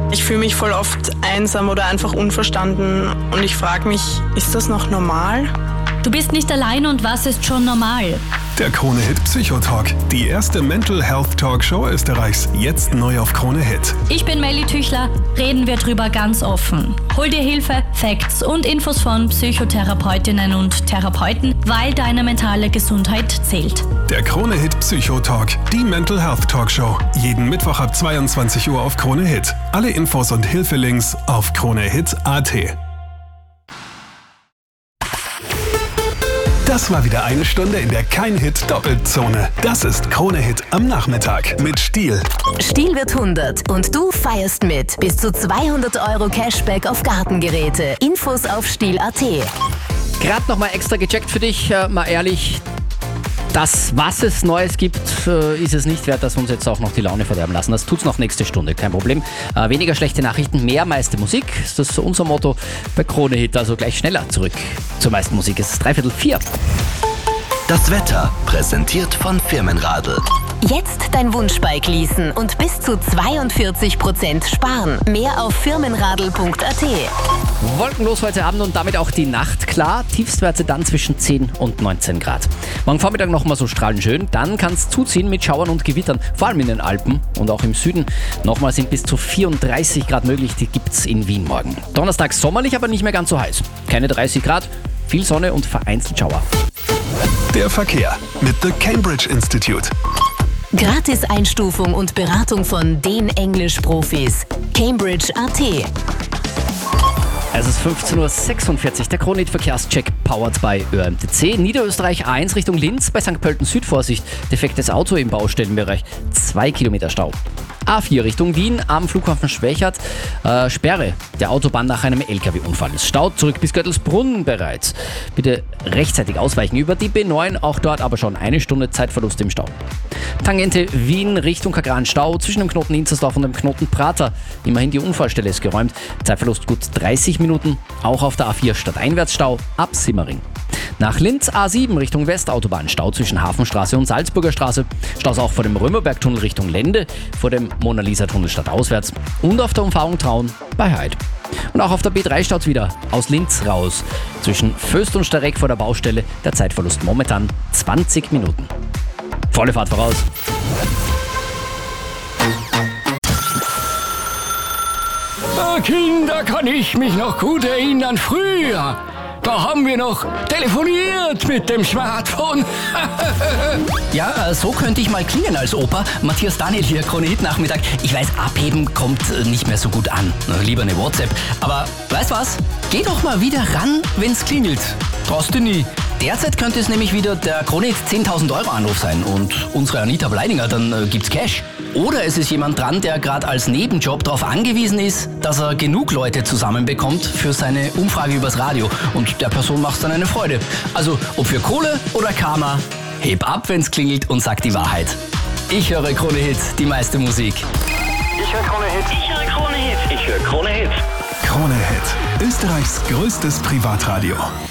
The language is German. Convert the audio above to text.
Ich fühle mich voll oft einsam oder einfach unverstanden und ich frage mich, ist das noch normal? Du bist nicht allein und was ist schon normal? Der Krone-Hit Psychotalk, die erste Mental Health Talkshow Österreichs, jetzt neu auf Krone-Hit. Ich bin Melly Tüchler, reden wir drüber ganz offen. Hol dir Hilfe, Facts und Infos von Psychotherapeutinnen und Therapeuten, weil deine mentale Gesundheit zählt. Der Krone-Hit Psychotalk, die Mental Health Talkshow, jeden Mittwoch ab 22 Uhr auf Krone-Hit. Alle Infos und Hilfelinks auf kronehit.at. Das war wieder eine Stunde in der Kein-Hit-Doppelzone. Das ist Krone-Hit am Nachmittag mit Stiel. Stiel wird 100 und du feierst mit. Bis zu 200 € Cashback auf Gartengeräte. Infos auf stiel.at. Gerade nochmal extra gecheckt für dich, mal ehrlich. Das, was es Neues gibt, ist es nicht wert, dass wir uns jetzt auch noch die Laune verderben lassen. Das tut's noch nächste Stunde, kein Problem. Weniger schlechte Nachrichten, mehr meiste Musik. Ist das unser Motto bei Krone-Hit. Also gleich schneller zurück zur meisten Musik. Es ist 3:45. Das Wetter präsentiert von Firmenradl. Jetzt dein Wunschbike leasen und bis zu 42% sparen. Mehr auf firmenradl.at. Wolkenlos heute Abend und damit auch die Nacht. Klar, Tiefstwerte dann zwischen 10 und 19 Grad. Morgen Vormittag nochmal so strahlend schön. Dann kann es zuziehen mit Schauern und Gewittern. Vor allem in den Alpen und auch im Süden. Nochmal sind bis zu 34 Grad möglich. Die gibt's in Wien morgen. Donnerstag sommerlich, aber nicht mehr ganz so heiß. Keine 30 Grad, viel Sonne und vereinzelt Schauer. Der Verkehr mit The Cambridge Institute. Gratis-Einstufung und Beratung von den Englisch-Profis. Cambridge.at. Es ist 15:46 Uhr, der Krone-Hit Verkehrscheck powered by ÖMTC. Niederösterreich A1 Richtung Linz, bei St. Pölten Süd Vorsicht, defektes Auto im Baustellenbereich, 2 Kilometer Stau. A4 Richtung Wien am Flughafen Schwächert, Sperre der Autobahn nach einem LKW-Unfall. Es staut zurück bis Göttelsbrunn bereits. Bitte rechtzeitig ausweichen über die B9, auch dort aber schon eine Stunde Zeitverlust im Stau. Tangente Wien Richtung Kagran Stau zwischen dem Knoten Inzersdorf und dem Knoten Prater. Immerhin die Unfallstelle ist geräumt. Zeitverlust gut 30 Minuten. Auch auf der A4 Stadteinwärtsstau ab Simmering. Nach Linz A7 Richtung Westautobahn. Stau zwischen Hafenstraße und Salzburger Straße. Staus auch vor dem Römerbergtunnel Richtung Lende, vor dem Mona-Lisa-Tunnel stadtauswärts und auf der Umfahrung Traun bei Heid. Und auch auf der B3 staut's wieder aus Linz raus. Zwischen Föst und Stareck vor der Baustelle. Der Zeitverlust momentan 20 Minuten. Volle Fahrt voraus. Kinder, kann ich mich noch gut erinnern, früher. Da haben wir noch telefoniert mit dem Smartphone. Ja, so könnte ich mal klingen als Opa. Matthias Daniel hier, Krone-Hit Nachmittag. Ich weiß, abheben kommt nicht mehr so gut an. Lieber eine WhatsApp. Aber weißt was? Geh doch mal wieder ran, wenn's klingelt. Traust du nie. Derzeit könnte es nämlich wieder der Krone-Hit 10.000 € Anruf sein und unsere Anita Bleidinger, dann gibt's Cash. Oder es ist jemand dran, der gerade als Nebenjob darauf angewiesen ist, dass er genug Leute zusammenbekommt für seine Umfrage übers Radio. Und der Person macht's dann eine Freude. Also, ob für Kohle oder Karma, heb ab, wenn's klingelt und sag die Wahrheit. Ich höre Krone-Hit, die meiste Musik. Ich höre Krone-Hit. Ich höre Krone-Hit. Ich höre Krone-Hit. Krone-Hit, Österreichs größtes Privatradio.